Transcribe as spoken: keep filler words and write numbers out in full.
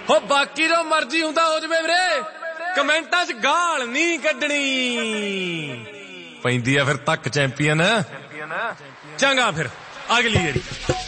ਹੋ ਬਾਕੀ ਜੋ ਮਰਜ਼ੀ ਹੁੰਦਾ ਹੋ ਜਵੇ ਵੀਰੇ, ਕਮੈਂਟਾਂ 'ਚ ਗਾਲ ਨਹੀਂ ਕੱਢਣੀ ਪੈਂਦੀ ਆ ਫਿਰ ਤੱਕ ਚੈਂਪੀਅਨ। ਚੰਗਾ ਫਿਰ ਅਗਲੀ ਜਿਹੜੀ